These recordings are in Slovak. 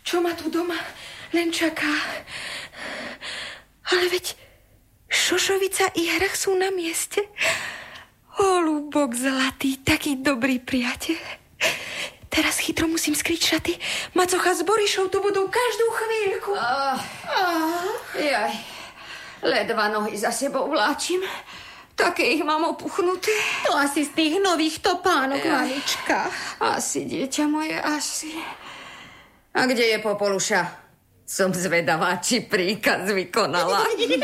čo ma tu doma len čaká. Ale veď šošovica i hrach sú na mieste. Holúbok zlatý, taký dobrý priateľ. Teraz chytro musím skryť šaty. Macocha s Borišou tu budú každú chvíľku. Jaj, ledva nohy za sebou vláčim. Také ich mám opuchnuté. To asi z tých nových topánok, mamička. Asi, dieťa moje, asi. A kde je Popoluša? Som zvedavá, či príkaz vykonala.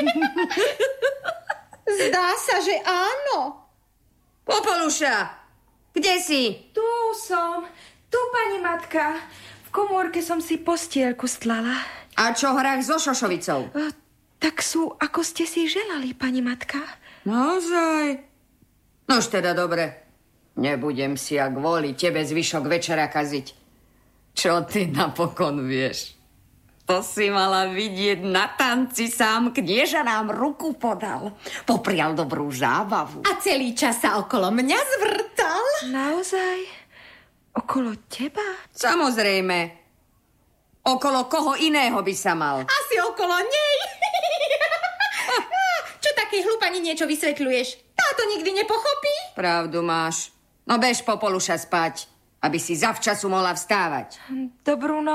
Zdá sa, že áno. Popoluša, kde si? Tu som. Tu, pani matka. V komórke som si postielku stlala. A čo hrách so šošovicou? Tak sú, ako ste si želali, pani matka. Naozaj? Nož teda dobre. Nebudem si ja kvôli tebe zvyšok večera kaziť. Čo ty napokon vieš? To si mala vidieť na tanci, sám knieža nám ruku podal. Poprial dobrú zábavu. A celý čas sa okolo mňa zvrtal. Naozaj? Okolo teba? Samozrejme. Okolo koho iného by sa mal? Asi okolo nej. Čo také hlupani niečo vysvetľuješ? Táto nikdy nepochopí. Pravdu máš. No bež, Popoluša, spať, aby si zavčasu mohla vstávať. Dobrú noc.